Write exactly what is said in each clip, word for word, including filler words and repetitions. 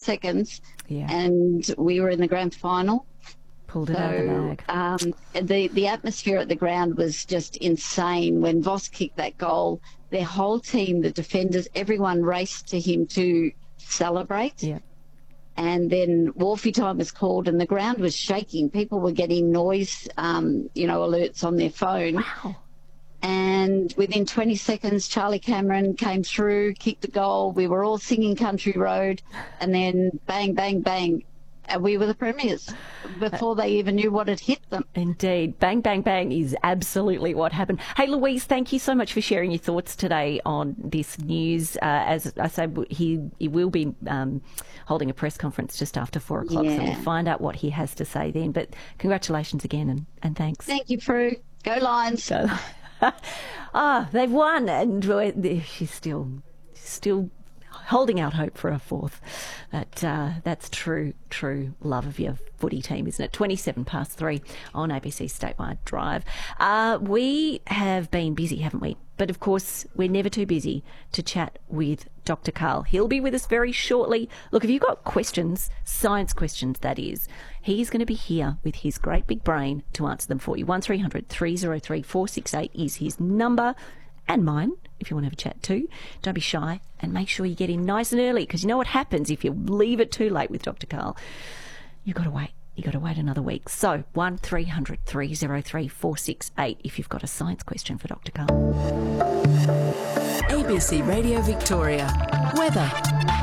seconds, Yeah. and we were in the grand final. Pulled it So out of the bag. um, the, the atmosphere at the ground was just insane. When Voss kicked that goal, their whole team, the defenders, everyone raced to him to celebrate. Yeah. And then Wolfie time was called and the ground was shaking. People were getting noise, um, you know, alerts on their phone. Wow. And within twenty seconds, Charlie Cameron came through, kicked the goal. We were all singing Country Road, and then bang, bang, bang. And we were the premiers before they even knew what had hit them. Indeed. Bang, bang, bang is absolutely what happened. Hey, Louise, thank you so much for sharing your thoughts today on this news. Uh, as I say, he, he will be um, holding a press conference just after four o'clock, Yeah. so we'll find out what he has to say then. But congratulations again, and, and thanks. Thank you, Prue. Go Lions. So, ah, they've won, and she's still, still holding out hope for a fourth. But uh, that's true, true love of your footy team, isn't it? twenty-seven past three on A B C Statewide Drive. Uh, we have been busy, haven't we? But of course, we're never too busy to chat with Doctor Karl. He'll be with us very shortly. Look, if you've got questions, science questions that is, he's going to be here with his great big brain to answer them for you. one three hundred three oh three four six eight is his number, and mine, if you want to have a chat too. Don't be shy, and make sure you get in nice and early, because you know what happens if you leave it too late with Doctor Karl. You've got to wait. You've got to wait another week. So, one three hundred three oh three four six eight if you've got a science question for Doctor Karl. A B C Radio Victoria. Weather.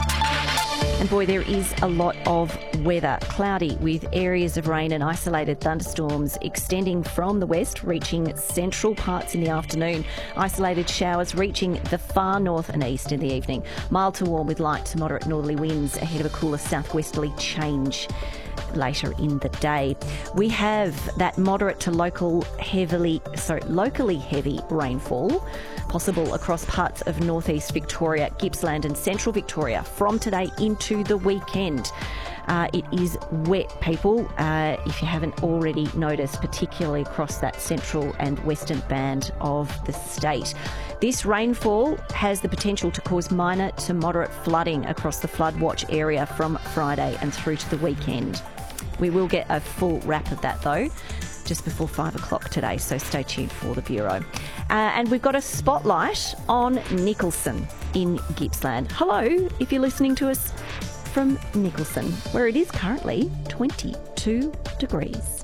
And boy, there is a lot of weather. Cloudy with areas of rain and isolated thunderstorms extending from the west, reaching central parts in the afternoon. Isolated showers reaching the far north and east in the evening. Mild to warm with light to moderate northerly winds ahead of a cooler southwesterly change later in the day. We have that moderate to local heavily, sorry, locally heavy rainfall possible across parts of northeast Victoria, Gippsland and central Victoria from today into the weekend. Uh, it is wet, people, uh, if you haven't already noticed, particularly across that central and western band of the state. This rainfall has the potential to cause minor to moderate flooding across the flood watch area from Friday and through to the weekend. We will get a full wrap of that, though, just before five o'clock today, so stay tuned for the Bureau. Uh, and we've got a spotlight on Nicholson in Gippsland. Hello, if you're listening to us from Nicholson, where it is currently twenty-two degrees.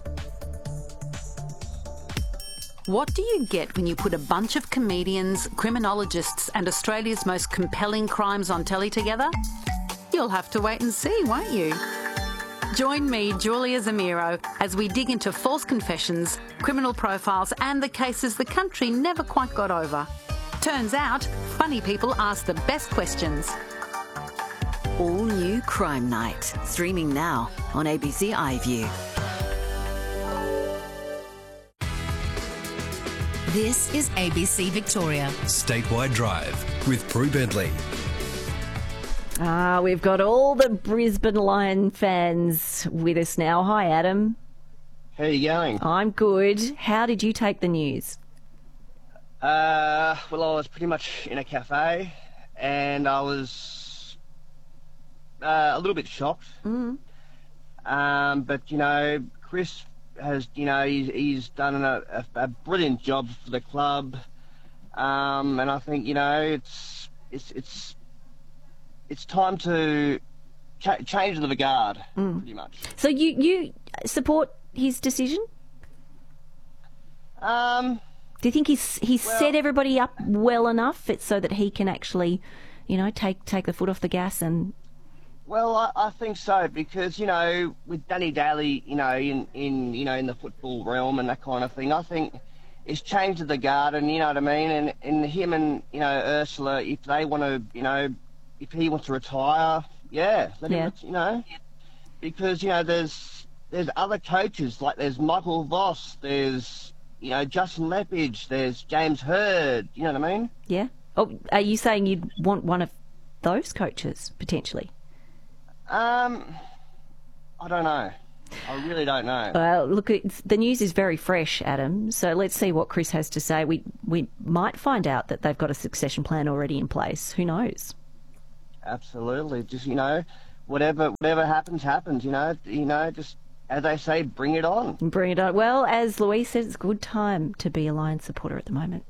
What do you get when you put a bunch of comedians, criminologists and Australia's most compelling crimes on telly together? You'll have to wait and see, won't you? Join me, Julia Zamiro, as we dig into false confessions, criminal profiles and the cases the country never quite got over. Turns out, funny people ask the best questions. All new Crime Night. Streaming now on A B C iView. This is A B C Victoria. Statewide Drive with Prue Bentley. Ah, we've got all the Brisbane Lion fans with us now. Hi, Adam. How are you going? I'm good. How did you take the news? Uh, well, I was pretty much in a cafe, and I was uh, a little bit shocked. Mm. Um, but, you know, Chris has, you know, he's, he's done a, a, a brilliant job for the club. Um, and I think, you know, it's it's it's it's time to cha- change the guard, Mm. pretty much. So you, you support his decision? Um, Do you think he's he's Well- set everybody up well enough it, so that he can actually, you know, take take the foot off the gas and... Well, I, I think so, because, you know, with Danny Daly, you know, in, in you know in the football realm and that kind of thing, I think it's changed the guard, and you know what I mean. And, and him and you know Ursula, if they want to, you know, if he wants to retire, yeah, let Yeah. him, ret- you know, because you know there's there's other coaches, like there's Michael Voss, there's you know Justin Leppage, there's James Hird, you know what I mean? Yeah? Oh, are you saying you'd want one of those coaches, potentially? Um, I don't know. I really don't know. Well, look, it's, the news is very fresh, Adam, so let's see what Chris has to say. We we might find out that they've got a succession plan already in place. Who knows? Absolutely. Just, you know, whatever whatever happens, happens. You know, you know, just as they say, bring it on. Bring it on. Well, as Louise said, it's a good time to be a Lions supporter at the moment.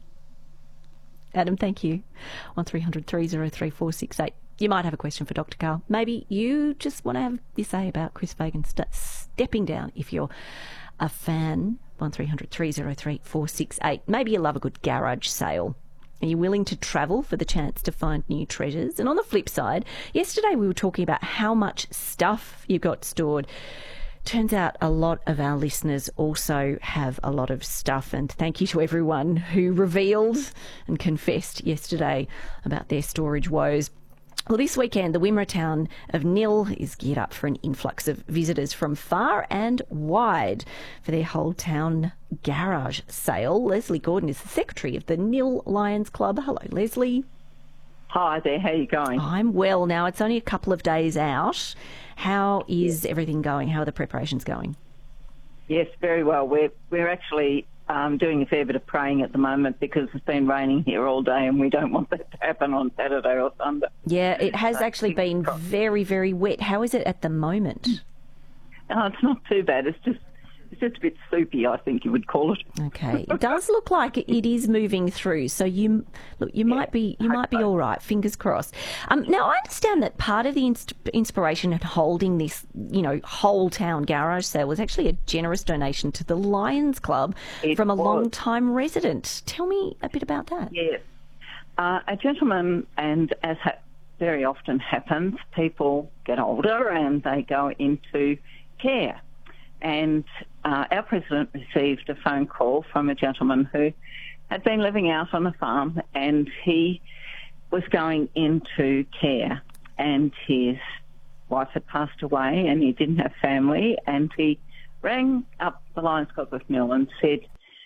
Adam, thank you. one three hundred three oh three four six eight. You might have a question for Doctor Karl. Maybe you just want to have your say about Chris Fagan st- stepping down if you're a fan. one three hundred three oh three four six eight. Maybe you love a good garage sale. Are you willing to travel for the chance to find new treasures? And on the flip side, yesterday we were talking about how much stuff you've got stored. Turns out a lot of our listeners also have a lot of stuff, and thank you to everyone who revealed and confessed yesterday about their storage woes. Well, this weekend, the Wimmera town of Nil is geared up for an influx of visitors from far and wide for their whole town garage sale. Leslie Gordon is the secretary of the Nil Lions Club. Hello, Leslie. Hi there, how are you going? I'm well. Now, it's only a couple of days out. How is everything going? How are the preparations going? Yes, very well. We're we're actually um, doing a fair bit of praying at the moment because it's been raining here all day and we don't want that to happen on Saturday or Sunday. Yeah, it has actually been very, very wet. How is it at the moment? Oh, it's not too bad. It's just it's just a bit soupy, I think you would call it. Okay, it does look like it is moving through. So you look, you yeah, might be you might be all right. Fingers crossed. Um, now I understand that part of the inst- inspiration in holding this, you know, whole town garage sale was actually a generous donation to the Lions Club it from a was. long-time resident. Tell me a bit about that. Yes, uh, a gentleman, and as ha- very often happens, people get older and they go into care. And uh, our president received a phone call from a gentleman who had been living out on a farm and he was going into care and his wife had passed away and he didn't have family, and he rang up the Lions Club of Nil and said,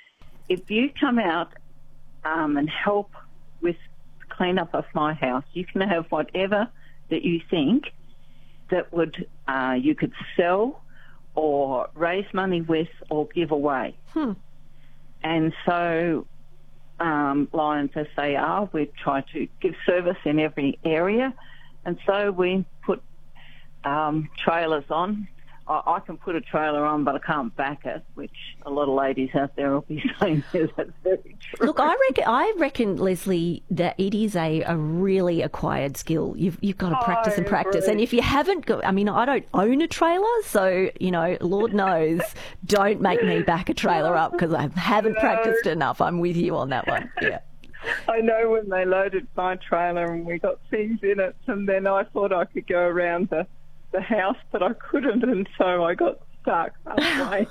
if you come out um, and help with the clean-up of my house, you can have whatever that you think that would uh, you could sell or raise money with or give away. Hmm. And so um, Lions, as they are, we try to give service in every area. And so we put um, trailers on. I, I can put a trailer on, but I can't back it, which a lot of ladies out there will be saying is that's very true. Look, I reckon, I reckon, Leslie, that it is a, a really acquired skill. You've you've got to practice and practice. And if you haven't got, I mean, I don't own a trailer, so, you know, Lord knows, don't make me back a trailer up because I haven't no. practiced enough. I'm with you on that one. Yeah. I know when they loaded my trailer and we got things in it, and then I thought I could go around the the house, but I couldn't, and so I got stuck halfway.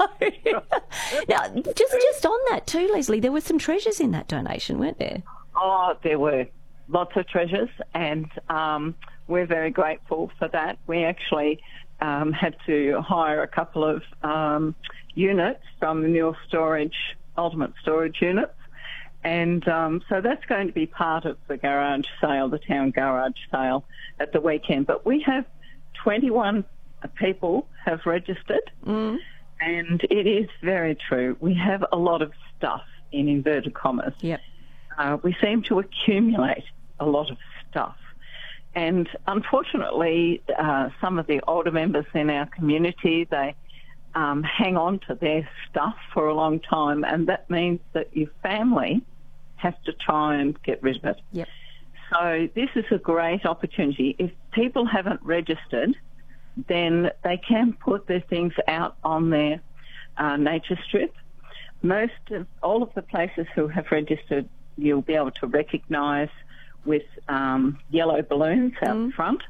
Now, just just on that too, Leslie, there were some treasures in that donation, weren't there? Oh, there were lots of treasures, and um, we're very grateful for that. We actually um, had to hire a couple of um, units from the Nil Storage, Ultimate Storage units, and um, so that's going to be part of the garage sale, the town garage sale at the weekend. But we have twenty-one people have registered, mm. and it is very true. We have a lot of stuff, in inverted commas. Yep. Uh, we seem to accumulate a lot of stuff. And unfortunately, uh, some of the older members in our community, they um, hang on to their stuff for a long time, and that means that your family has to try and get rid of it. Yep. So this is a great opportunity. If people haven't registered, then they can put their things out on their uh, nature strip. Most of all of the places who have registered, you'll be able to recognise with um, yellow balloons out mm. front.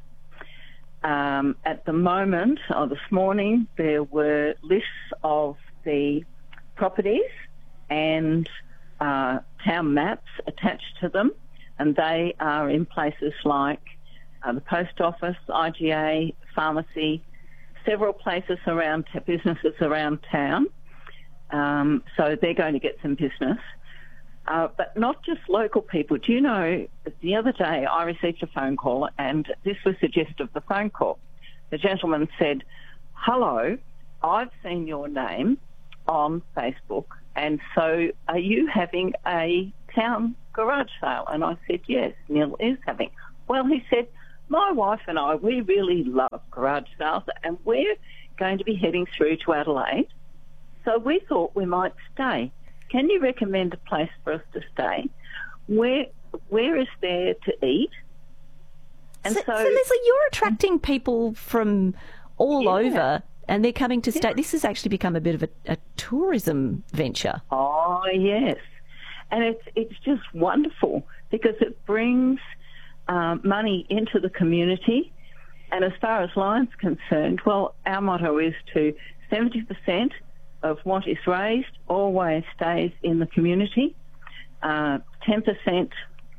Um, at the moment, or this morning, there were lists of the properties and uh, town maps attached to them, and they are in places like uh, the post office, I G A, pharmacy, several places around, t- businesses around town. Um, so they're going to get some business. Uh, but not just local people. Do you know, the other day I received a phone call, and this was the gist of the phone call. The gentleman said, hello, I've seen your name on Facebook, and so are you having a town garage sale? And I said, yes, Nil is having. Well, he said, my wife and I, we really love garage sales, and we're going to be heading through to Adelaide. So we thought we might stay. Can you recommend a place for us to stay? Where Where is there to eat? And so, so, so Leslie, you're attracting people from all Yeah. over, and they're coming to stay. This has actually become a bit of a, a tourism venture. Oh, yes. And it's it's just wonderful because it brings um, money into the community. And as far as Lion's concerned, well, our motto is to seventy percent of what is raised always stays in the community. Uh, ten percent,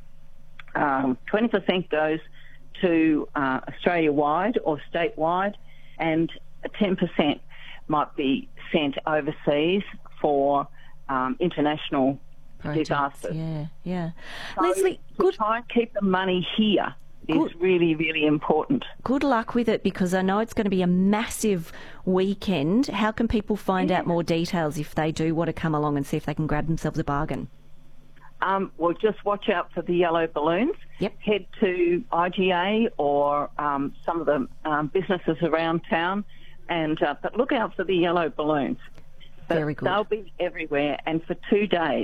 um, twenty percent goes to uh, Australia-wide or statewide, and ten percent might be sent overseas for um, international Projects, disasters. Yeah, yeah. So Leslie, to good try and keep the money here is Good. really, really important. good luck with it, because I know it's going to be a massive weekend. How can people find out more details if they do want to come along and see if they can grab themselves a bargain? Um, well, just watch out for the yellow balloons. Yep. Head to I G A or um, some of the um, businesses around town, and uh, but look out for the yellow balloons. But Very good. They'll be everywhere, and for two days.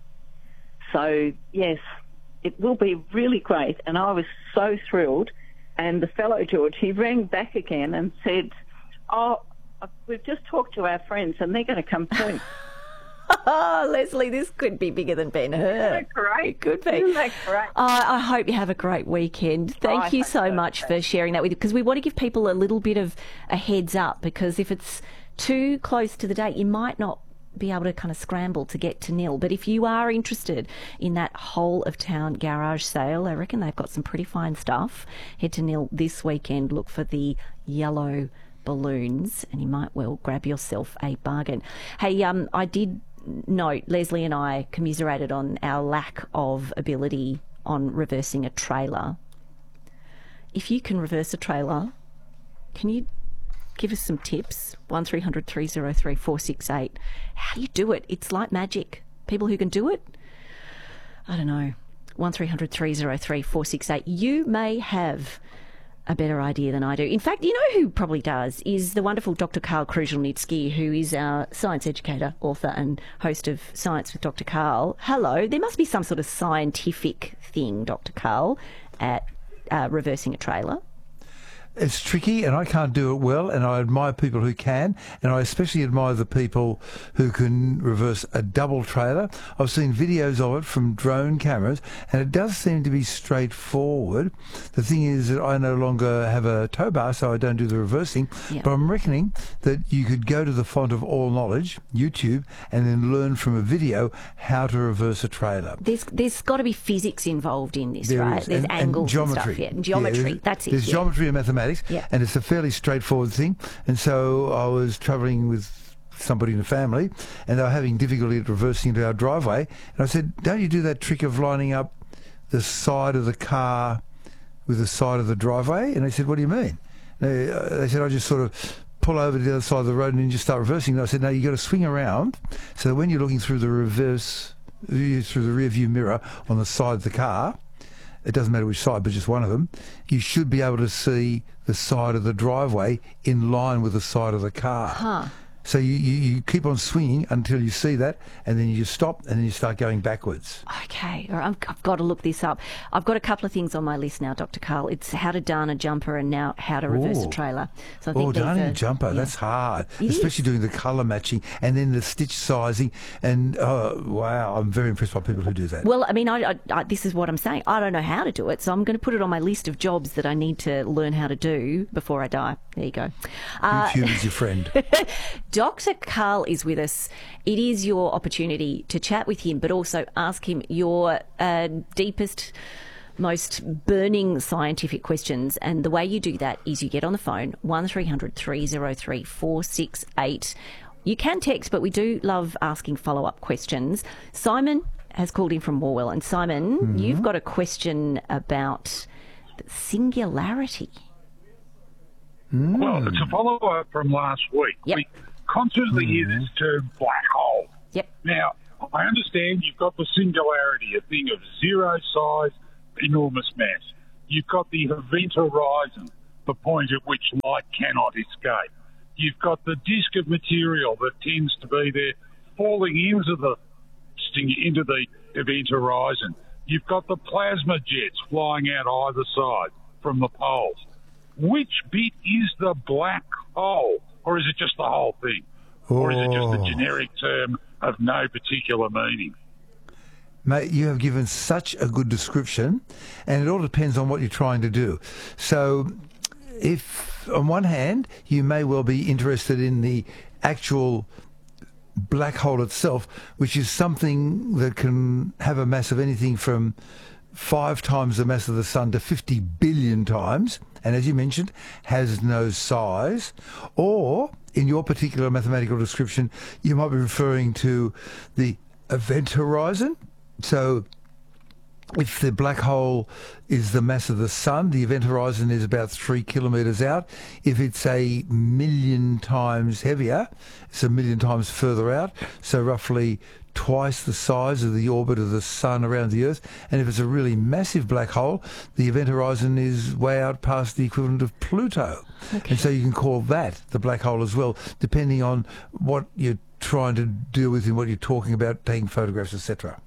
So yes, it will be really great, and I was so thrilled. And the fellow George, he rang back again and said, "Oh, we've just talked to our friends, and they're going to come too." Oh, Leslie, this could be bigger than Ben Hur. Isn't that great? It could be. Isn't that great? Oh, I hope you have a great weekend. Thank I you hope so so. much for sharing that with us, because we want to give people a little bit of a heads up, because if it's too close to the date, you might not be able to kind of scramble to get to nil. But if you are interested in that whole of town garage sale, I reckon they've got some pretty fine stuff. Head to nil this weekend, look for the yellow balloons, and you might well grab yourself a bargain. Hey, um, I did note, Leslie and I commiserated on our lack of ability on reversing a trailer. If you can reverse a trailer, can you give us some tips? one three hundred three oh three four six eight. How do you do it? It's like magic. People who can do it, I don't know. one three hundred three oh three four six eight. You may have a better idea than I do. In fact, you know who probably does is the wonderful Doctor Karl Kruszelnicki, who is our science educator, author and host of Science with Doctor Karl. Hello. There must be some sort of scientific thing, Doctor Karl, at uh, reversing a trailer. It's tricky, and I can't do it well, and I admire people who can, and I especially admire the people who can reverse a double trailer. I've seen videos of it from drone cameras, and it does seem to be straightforward. The thing is that I no longer have a tow bar, so I don't do the reversing, Yeah. but I'm reckoning that you could go to the font of all knowledge, YouTube, and then learn from a video how to reverse a trailer. There's there's got to be physics involved in this, There right? is, There's and- and angles and, geometry. stuff. Yeah, and geometry. Yeah, there's- That's it. There's yeah. geometry and mathematics, Yeah. and it's a fairly straightforward thing. And so I was travelling with somebody in the family, and they were having difficulty at reversing into our driveway. And I said, "Don't you do that trick of lining up the side of the car with the side of the driveway?" And they said, "What do you mean?" They, uh, they said, "I just sort of pull over to the other side of the road and then just start reversing." And I said, "No, you got to swing around so that when you're looking through the reverse, through the rear view mirror on the side of the car, it doesn't matter which side, but just one of them, you should be able to see the side of the driveway in line with the side of the car." Huh. So you, you, you keep on swinging until you see that, and then you stop, and then you start going backwards. Okay, all right, I've, I've got to look this up. I've got a couple of things on my list now, Doctor Karl. It's how to darn a jumper and now how to reverse Ooh. a trailer. So I think Oh, these darning are- a jumper, yeah. that's hard. It Especially is. doing the colour matching and then the stitch sizing. And, oh, wow, I'm very impressed by people who do that. Well, I mean, I, I, I, this is what I'm saying. I don't know how to do it, so I'm going to put it on my list of jobs that I need to learn how to do before I die. There you go. Uh, YouTube is your friend. Doctor Karl is with us. It is your opportunity to chat with him, but also ask him your uh, deepest, most burning scientific questions. And the way you do that is you get on the phone, one three hundred three oh three four six eight. You can text, but we do love asking follow-up questions. Simon has called in from Morwell. And Simon, Mm-hmm. you've got a question about singularity. Well, it's a follow-up from last week. Yep. We constantly hear this term black hole. Yep. Now, I understand you've got the singularity, a thing of zero size, enormous mass. You've got the event horizon, the point at which light cannot escape. You've got the disk of material that tends to be there falling into the into the event horizon. You've got the plasma jets flying out either side from the poles. Which bit is the black hole? Or is it just the whole thing? Oh. Or is it just a generic term of no particular meaning? Mate, you have given such a good description, and it all depends on what you're trying to do. So if, on one hand, you may well be interested in the actual black hole itself, which is something that can have a mass of anything from five times the mass of the sun to fifty billion times, and as you mentioned, has no size. Or, in your particular mathematical description, you might be referring to the event horizon. So if the black hole is the mass of the sun, the event horizon is about three kilometres out. If it's a million times heavier, it's a million times further out, so roughly twice the size of the orbit of the sun around the Earth. And if it's a really massive black hole, the event horizon is way out past the equivalent of Pluto. Okay. And so you can call that the black hole as well, depending on what you're trying to deal with and what you're talking about, taking photographs, et cetera.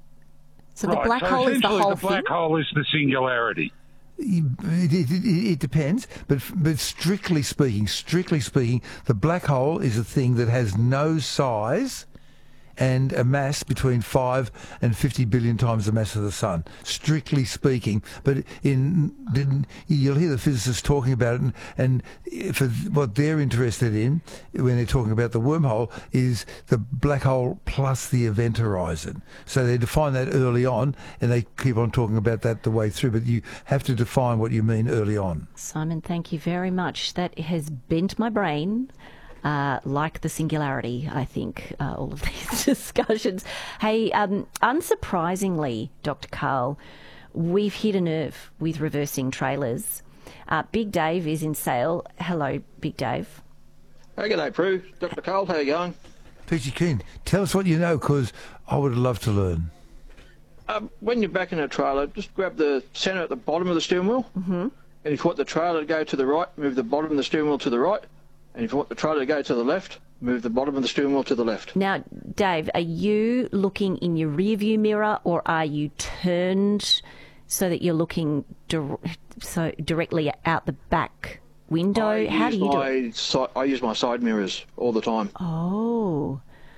So right, the black so hole is the whole the black thing? hole is the singularity. It, it, it, it depends, but but strictly speaking, strictly speaking, the black hole is a thing that has no size and a mass between five and fifty billion times the mass of the sun, strictly speaking. But in, in you'll hear the physicists talking about it, and, and for what they're interested in when they're talking about the wormhole is the black hole plus the event horizon. So they define that early on, and they keep on talking about that the way through. But you have to define what you mean early on. Simon, thank you very much. That has bent my brain. Uh, like the singularity, I think, uh, all of these discussions. Hey, um, unsurprisingly, Doctor Karl, we've hit a nerve with reversing trailers. Uh, Big Dave is in Sale. Hello, Big Dave. Hey, g'day, Prue. Doctor Karl, how you going? Peachy Keen, tell us what you know, because I would love to learn. Um, when you're back in a trailer, just grab the centre at the bottom of the steering wheel. Mm-hmm. And if you want the trailer to go to the right, move the bottom of the steering wheel to the right. And if you want the trailer to go to the left, move the bottom of the steering wheel to the left. Now, Dave, are you looking in your rear view mirror, or are you turned so that you're looking dir- so directly out the back window? I How do you do it? Si- I use my side mirrors all the time. Oh.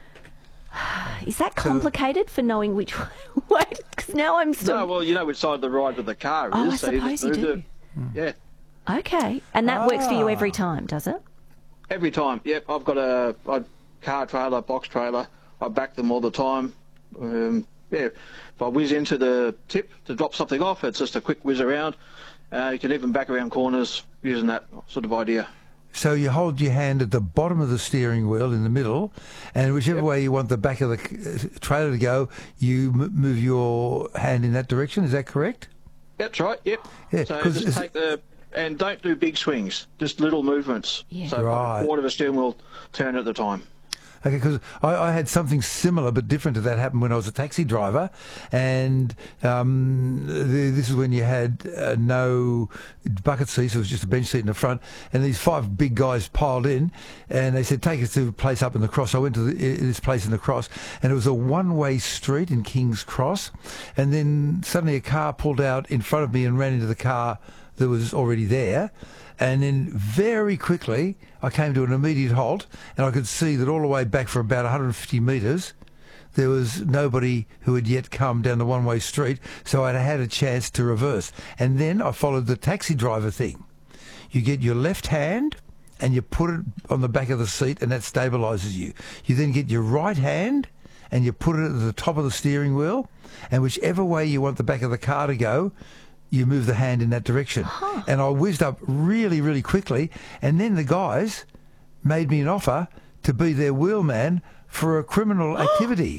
Is that complicated for knowing which way? Because now I'm still... No, well, you know which side the ride of the car is. Oh, I so you suppose just you move do. The, yeah. Okay. And that Ah. works for you every time, does it? Every time, yep. I've got a, a car trailer, box trailer. I back them all the time. Um, yeah, if I whiz into the tip to drop something off, it's just a quick whiz around. Uh, you can even back around corners using that sort of idea. So you hold your hand at the bottom of the steering wheel in the middle, and whichever Yep. way you want the back of the trailer to go, you m- move your hand in that direction. Is that correct? That's right, yep. Yeah, so 'cause just it's- take the... And don't do big swings, just little movements. Yeah. So Right. a quarter of a steering wheel turn at a time. Okay, because I, I had something similar but different to that happen when I was a taxi driver, and um, the, this is when you had uh, no bucket seats. It was just a bench seat in the front, and these five big guys piled in, and they said, take us to a place up in the Cross. I went to the, this place in the Cross, and it was a one-way street in King's Cross, and then suddenly a car pulled out in front of me and ran into the car that was already there. And then very quickly, I came to an immediate halt, and I could see that all the way back for about one hundred fifty metres, there was nobody who had yet come down the one-way street, so I had a chance to reverse. And then I followed the taxi driver thing. You get your left hand, and you put it on the back of the seat, and that stabilises you. You then get your right hand, and you put it at the top of the steering wheel, and whichever way you want the back of the car to go, you move the hand in that direction. Huh. And I whizzed up really, really quickly, and then the guys made me an offer to be their wheelman for a criminal activity.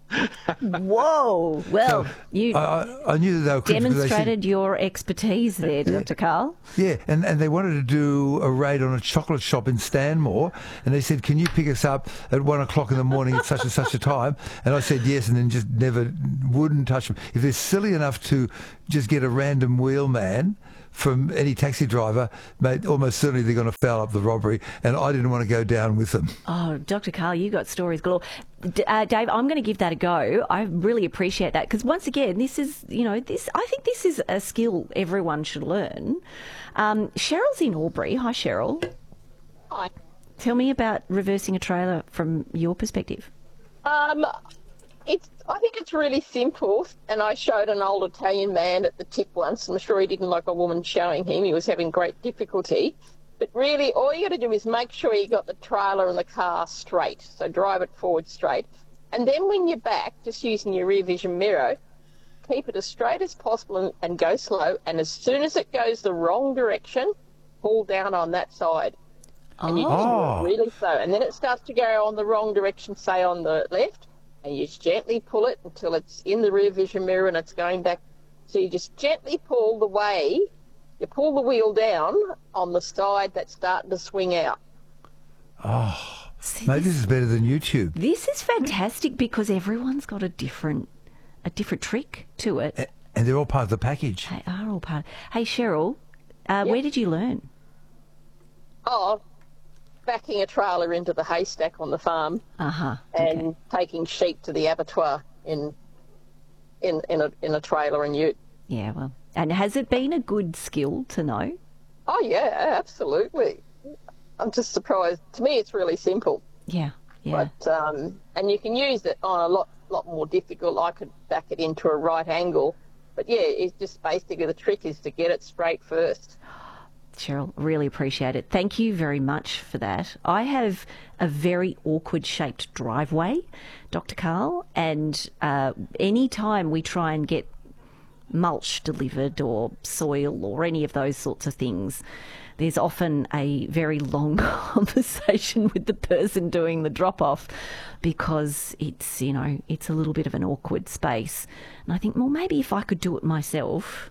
Whoa! Well, So, you I, I, I knew that they were critical. They said- demonstrated your expertise there, Doctor Carl. Yeah, and, and they wanted to do a raid on a chocolate shop in Stanmore, and they said, can you pick us up at one o'clock in the morning at such and such a time? And I said yes, and then just never, wouldn't touch them. If they're silly enough to just get a random wheelman from any taxi driver, mate, almost certainly they're going to foul up the robbery, and I didn't want to go down with them. Oh, Doctor Carl, you got stories galore. D- uh, Dave, I'm going to give that a go. I really appreciate that because once again, this is, you know, this. I think this is a skill everyone should learn. Um, Cheryl's in Albury. Hi, Cheryl. Hi. Tell me about reversing a trailer from your perspective. Um, it's. I think it's really simple, and I showed an old Italian man at the tip once. I'm sure he didn't like a woman showing him. He was having great difficulty. But really, all you got to do is make sure you got the trailer and the car straight. So drive it forward straight. And then when you're back, just using your rear vision mirror, keep it as straight as possible and, and go slow. And as soon as it goes the wrong direction, pull down on that side. And you just do it really slow. And then it starts to go on the wrong direction, say on the left. And you just gently pull it until it's in the rear vision mirror and it's going back. So you just gently pull the way, you pull the wheel down on the side that's starting to swing out. Oh, mate, this is better than YouTube. This is fantastic because everyone's got a different, a different trick to it. A- And they're all part of the package. They are all part. Hey, Cheryl, uh, Yep. where did you learn? Oh, backing a trailer into the haystack on the farm Uh huh. and taking sheep to the abattoir in in in a in a trailer and ute. Yeah, well, and has it been a good skill to know? Oh yeah, absolutely. I'm just surprised. To me, it's really simple. Yeah, yeah. But um, and you can use it on a lot lot more difficult. I could back it into a right angle, but yeah, it's just basically the trick is to get it straight first. Cheryl, really appreciate it. Thank you very much for that. I have a very awkward shaped driveway, Doctor Carl, and uh, any time we try and get mulch delivered or soil or any of those sorts of things, there's often a very long conversation with the person doing the drop-off because it's, you know, it's a little bit of an awkward space. And I think, well, maybe if I could do it myself...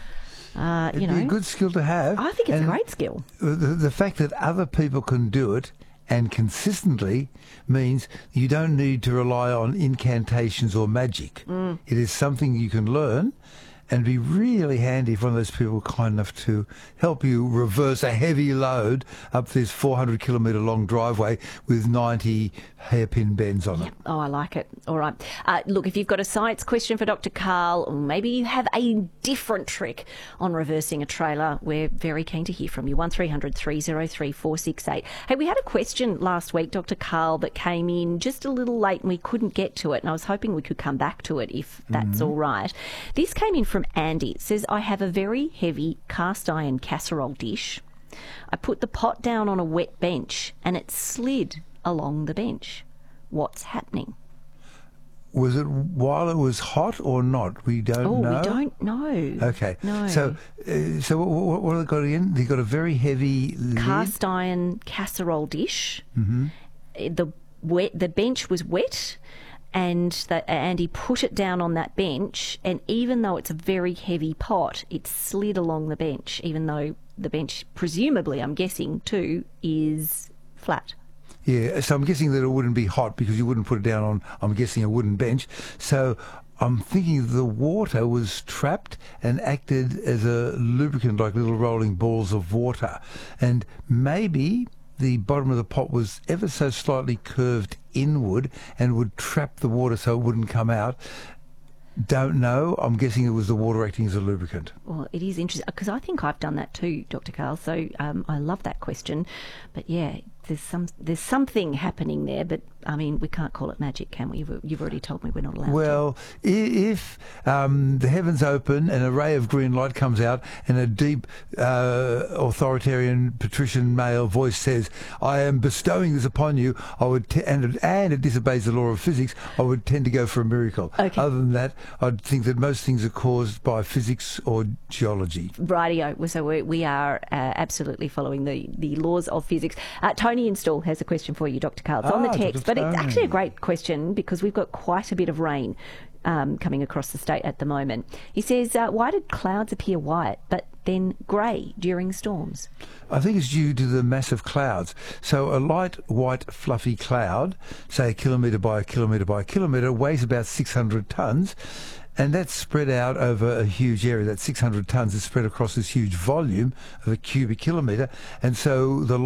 Uh, you It'd know, be a good skill to have. I think it's And a great skill. The, the fact that other people can do it and consistently means you don't need to rely on incantations or magic. Mm. It is something you can learn and be really handy if one of those people are kind enough to help you reverse a heavy load up this four hundred kilometre long driveway with ninety hairpin bends on it. Oh, I like it. All right. Uh, look, if you've got a science question for Doctor Carl, or maybe you have a different trick on reversing a trailer, we're very keen to hear from you. one three hundred three oh three four six eight. Hey, we had a question last week, Doctor Carl, that came in just a little late and we couldn't get to it, and I was hoping we could come back to it if that's Mhm. all right. This came in from Andy. It says, I have a very heavy cast iron casserole dish. I put the pot down on a wet bench and it slid along the bench. What's happening? Was it while it was hot or not? We don't Oh, know. we don't know. Okay. No. So, uh, so what, what have they got again? They got a very heavy lid. Cast iron casserole dish. Mhm. The wet, the bench was wet, and the, Andy put it down on that bench. And even though it's a very heavy pot, it slid along the bench. Even though the bench, presumably, I'm guessing too, is flat. Yeah, so I'm guessing that it wouldn't be hot because you wouldn't put it down on, I'm guessing, a wooden bench. So I'm thinking the water was trapped and acted as a lubricant, like little rolling balls of water. And maybe the bottom of the pot was ever so slightly curved inward and would trap the water so it wouldn't come out. Don't know. I'm guessing it was the water acting as a lubricant. Well, it is interesting because I think I've done that too, Doctor Carl. So um, I love that question. But yeah, there's some there's something happening there. But I mean, we can't call it magic, can we? You've, you've already told me we're not allowed. Well, i- if um, the heavens open and a ray of green light comes out and a deep uh, authoritarian patrician male voice says, I am bestowing this upon you, I would t- and, it, and it disobeys the law of physics, I would tend to go for a miracle. Okay. Other than that, I'd think that most things are caused by physics or geology. Rightio. So we, we are uh, absolutely following the, the laws of physics. Uh, Tony Tony Install has a question for you, Doctor Carl. It's on the Ah, text, Doctor but it's Tony. actually a great question because we've got quite a bit of rain um, coming across the state at the moment. He says, uh, why did clouds appear white but then grey during storms? I think it's due to the massive clouds. So a light, white, fluffy cloud, say a kilometre by a kilometre by a kilometre, weighs about six hundred tonnes, and that's spread out over a huge area. That six hundred tonnes is spread across this huge volume of a cubic kilometre, and so the